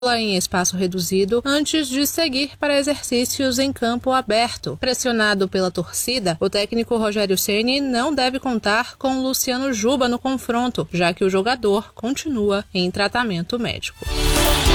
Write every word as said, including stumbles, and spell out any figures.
em espaço reduzido antes de seguir para exercícios em campo aberto. Pressionado pela torcida, o técnico Rogério Ceni não deve contar com Luciano Juba no confronto, já que o jogador continua em tratamento médico.